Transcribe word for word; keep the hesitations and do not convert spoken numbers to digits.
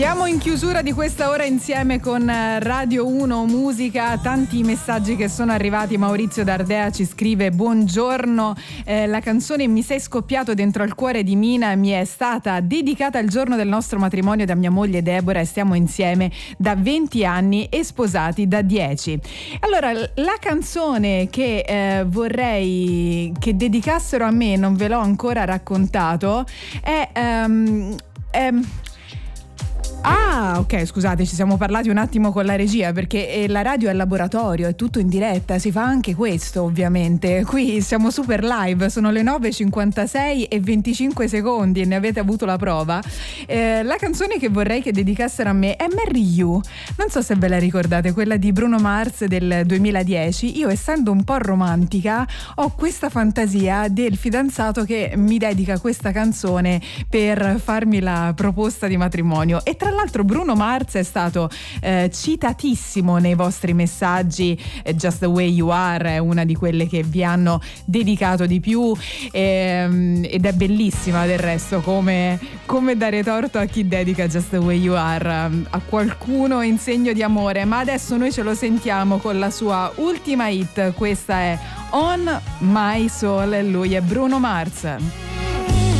Siamo in chiusura di questa ora insieme con Radio uno Musica, tanti messaggi che sono arrivati. Maurizio D'Ardea ci scrive: buongiorno, eh, la canzone Mi sei scoppiato dentro al cuore di Mina mi è stata dedicata il giorno del nostro matrimonio da mia moglie Deborah e stiamo insieme da venti anni e sposati da dieci. Allora, la canzone che eh, vorrei che dedicassero a me, non ve l'ho ancora raccontato, è... Um, è Ah, ok, scusate, ci siamo parlati un attimo con la regia perché la radio è laboratorio, è tutto in diretta, si fa anche questo ovviamente. Qui siamo super live, sono le nove e cinquantasei e venticinque secondi e ne avete avuto la prova. Eh, la canzone che vorrei che dedicassero a me è Marry You, non so se ve la ricordate, quella di Bruno Mars del duemiladieci. Io, essendo un po' romantica, ho questa fantasia del fidanzato che mi dedica questa canzone per farmi la proposta di matrimonio. E tra Tra l'altro Bruno Mars è stato eh, citatissimo nei vostri messaggi. eh, Just the Way You Are è una di quelle che vi hanno dedicato di più, ehm, ed è bellissima del resto come, come dare torto a chi dedica Just the Way You Are a qualcuno in segno di amore. Ma adesso noi ce lo sentiamo con la sua ultima hit, questa è On My Soul e lui è Bruno Mars.